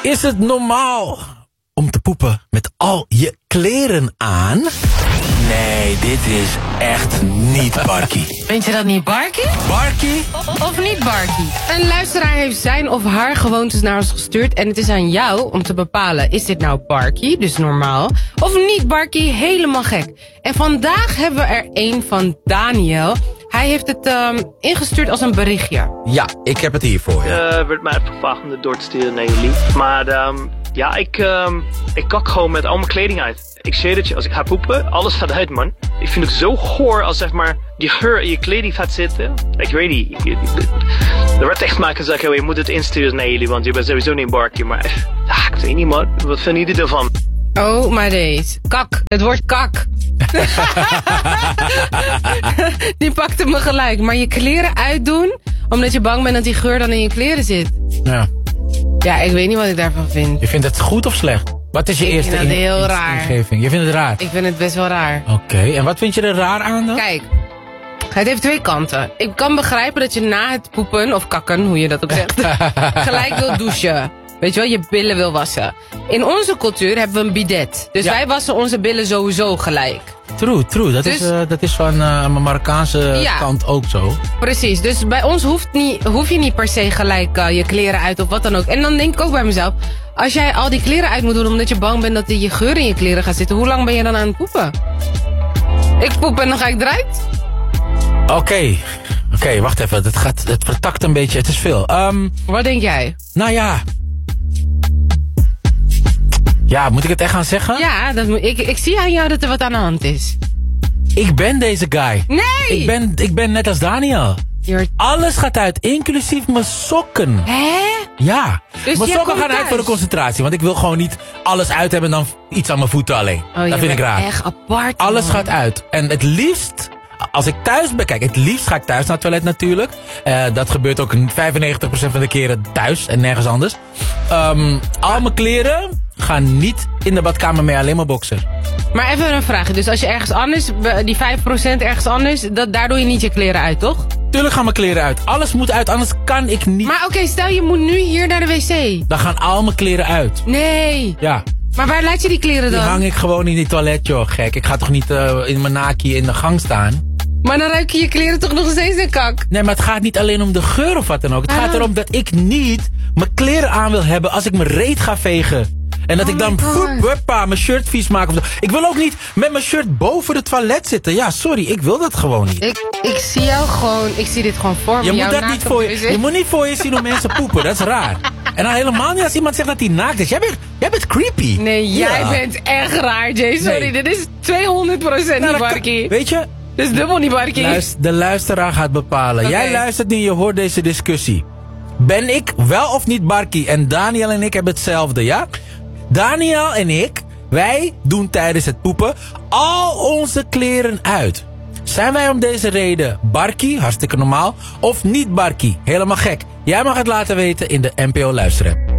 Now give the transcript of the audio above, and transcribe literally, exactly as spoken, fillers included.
Is het normaal om te poepen met al je kleren aan? Nee, dit is echt niet Barkie. Vind je dat niet Barkie? Barkie? Of niet Barkie? Een luisteraar heeft zijn of haar gewoontes naar ons gestuurd en het is aan jou om te bepalen, is dit nou Barkie, dus normaal, of niet Barkie, helemaal gek. En vandaag hebben we er één van Daniel. Hij heeft het um, ingestuurd als een berichtje. Ja, ik heb het hier voor je. Uh, werd mij gevraagd om het door te sturen naar jullie. Maar um, ja, ik, um, ik kak gewoon met al mijn kleding uit. Ik zweer dat je, als ik ga poepen, alles gaat uit, man. Ik vind het zo goor als zeg maar die geur in je kleding gaat zitten. Ik weet niet. De werd echt maken zeggen, oh, je moet het insturen naar jullie, want je bent sowieso niet Barkie. Maar ja, ik weet niet, man. Wat vinden jullie ervan? Oh, maar deze. Kak. Het wordt kak. Die pakte me gelijk. Maar je kleren uitdoen, omdat je bang bent dat die geur dan in je kleren zit. Ja. Ja, ik weet niet wat ik daarvan vind. Je vindt het goed of slecht? Wat is je Ik eerste vind het in- heel in- raar. ingeving? Je vindt het raar? Ik vind het best wel raar. Oké, okay. En wat vind je er raar aan dan? Kijk, het heeft twee kanten. Ik kan begrijpen dat je na het poepen, of kakken, hoe je dat ook zegt, gelijk wil douchen. Weet je wel, je billen wil wassen. In onze cultuur hebben we een bidet. Dus Ja. wij wassen onze billen sowieso gelijk. True, true. Dat, Dus- is, uh, dat is van uh, mijn Marokkaanse Ja. kant ook zo. Precies, dus bij ons hoeft niet, hoef je niet per se gelijk uh, je kleren uit of wat dan ook. En dan denk ik ook bij mezelf, als jij al die kleren uit moet doen omdat je bang bent dat die je geur in je kleren gaat zitten, hoe lang ben je dan aan het poepen? Ik poep en dan ga ik eruit. Oké, okay. oké, okay, wacht even. Het, gaat, het vertakt een beetje, het is veel. Um, Wat denk jij? nou ja. Ja, moet ik het echt gaan zeggen? Ja, dat moet, ik, ik zie aan jou dat er wat aan de hand is. Ik ben deze guy. Nee! Ik ben, ik ben net als Daniel. You're... Alles gaat uit, inclusief mijn sokken. Hè? Ja, Dus mijn jij sokken komt gaan uit thuis? voor de concentratie. Want ik wil gewoon niet alles uit hebben en dan iets aan mijn voeten alleen. Oh, dat je vind ik bent raar. echt apart. Alles man. gaat uit. En het liefst, als ik thuis ben, kijk, het liefst ga ik thuis naar het toilet natuurlijk. Uh, dat gebeurt ook vijfennegentig procent van de keren thuis en nergens anders. Um, al mijn kleren gaan niet in de badkamer mee, alleen maar boxer. Maar even een vraag. Dus als je ergens anders, die vijf procent ergens anders, dat, daar doe je niet je kleren uit, toch? Tuurlijk gaan mijn kleren uit. Alles moet uit, anders kan ik niet. Maar oké, okay, stel je moet nu hier naar de wc. Dan gaan al mijn kleren uit. Nee. Ja. Maar waar laat je die kleren Die dan? hang ik gewoon in die toilet, joh, gek. Ik ga toch niet uh, in mijn naki in de gang staan? Maar dan ruik je je kleren toch nog steeds in kak? Nee, maar het gaat niet alleen om de geur of wat dan ook. Het Ah. gaat erom dat ik niet mijn kleren aan wil hebben als ik mijn reet ga vegen. En dat Oh ik dan my God. voep, huppa, mijn shirt vies maak. Of zo. Ik wil ook niet met mijn shirt boven het toilet zitten. Ja, sorry, ik wil dat gewoon niet. Ik, ik zie jou gewoon, ik zie dit gewoon voor me. Je moet jou dat naakt niet op voor de je, wc. je moet niet voor je zien hoe mensen poepen. Dat is raar. En dan helemaal niet als iemand zegt dat hij naakt is. Jij bent, jij bent creepy. Nee, jij Ja. bent echt raar, Jay. Sorry, Nee. dit is tweehonderd procent Nou, niet dat kan- Barkie. Weet je, Dit is dubbel niet Barkie. luister, de luisteraar gaat bepalen. Oké. Jij luistert nu, je hoort deze discussie. Ben ik wel of niet Barkie? En Daniel en ik hebben hetzelfde, ja? Daniel en ik, wij doen tijdens het poepen al onze kleren uit. Zijn wij om deze reden Barkie, hartstikke normaal, of niet Barkie, helemaal gek? Jij mag het laten weten in de N P O Luisterapp.